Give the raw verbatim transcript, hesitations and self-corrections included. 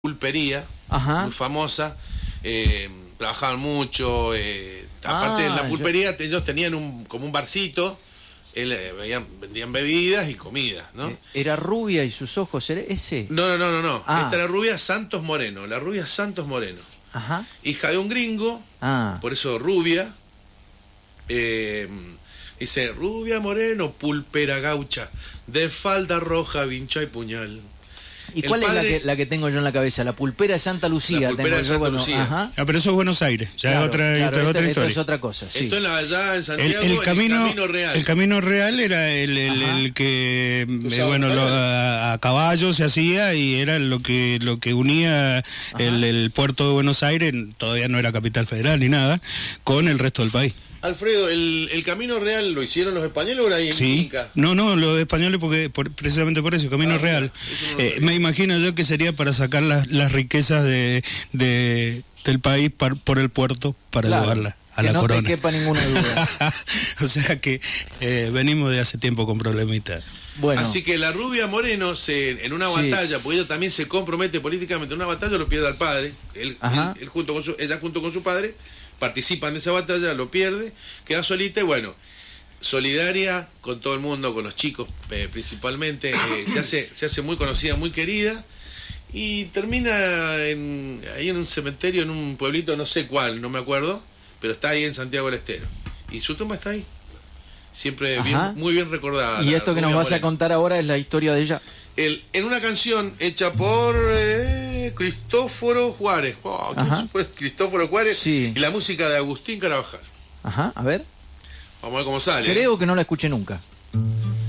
pulpería, Ajá. muy famosa, eh, trabajaban mucho, eh, aparte Ah, de la pulpería, yo... ellos tenían un, como un barcito, él, eh, veían, vendían bebidas y comidas, ¿no? Eh, ¿Era rubia y sus ojos? ¿Era ese? No, no, no, no, no. Ah. Esta era Rubia Santos Moreno, la Rubia Santos Moreno, Ajá. hija de un gringo, Ah. por eso Rubia, eh, dice, Rubia Moreno, pulpera gaucha, de falda roja, vincha y puñal. ¿Y El cuál padre... es la que, la que tengo yo en la cabeza? La pulpera de Santa Lucía. La pulpera tengo de yo, Santa bueno, Lucía. Ajá. Ah, pero eso es Buenos Aires, ya Claro, es otra, claro, otra, esto, otra esto historia. es otra cosa, sí. Esto en la, allá en El, Santiago, el, camino, el camino real. el camino real era el, el, el que eh, bueno lo, a, a caballo se hacía y era lo que lo que unía el, el puerto de Buenos Aires, todavía no era capital federal ni nada, con el resto del país. Alfredo, ¿el, el camino real lo hicieron los españoles o era ahí en Sí, Inca? no, no, los españoles porque por, precisamente por eso, camino Ah, real. eso no lo Eh, sabía. me imagino yo que sería para sacar las, las riquezas de, de del país par, por el puerto para Claro, llevarla a que la no corona. te quepa ninguna duda. O sea que eh, venimos de hace tiempo con problemitas. Bueno, Así que la Rubia Moreno, se, en una Sí. batalla, porque ella también se compromete políticamente, en una batalla lo pierde al padre, él, Ajá. él- él junto con su, ella junto con su padre, participan de esa batalla, lo pierde, queda solita y bueno, solidaria con todo el mundo, con los chicos eh, principalmente, eh, se, hace, se hace muy conocida, muy querida, y termina en, ahí en un cementerio, en un pueblito, no sé cuál, no me acuerdo, pero está ahí en Santiago del Estero, y su tumba está ahí. Siempre bien, Ajá. muy bien recordada. y la esto que Rubia nos vas a Moreno. contar ahora es la historia de ella. El, en una canción hecha por eh, Cristóforo Juárez. Oh, ¿quién Ajá. fue Cristóforo Juárez? Sí. Y la música de Agustín Carabajal. Ajá, a ver. Vamos a ver cómo sale. Creo que no la escuché nunca.